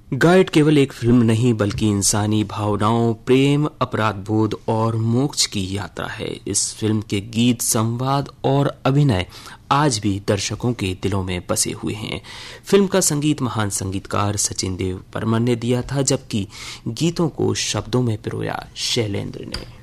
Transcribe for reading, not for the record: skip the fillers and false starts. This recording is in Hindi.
गाइड केवल एक फिल्म नहीं बल्कि इंसानी भावनाओं, प्रेम, अपराध बोध और मोक्ष की यात्रा है। इस फिल्म के गीत, संवाद और अभिनय आज भी दर्शकों के दिलों में बसे हुए हैं। फिल्म का संगीत महान संगीतकार सचिन देव बर्मन ने दिया था, जबकि गीतों को शब्दों में पिरोया शैलेंद्र ने।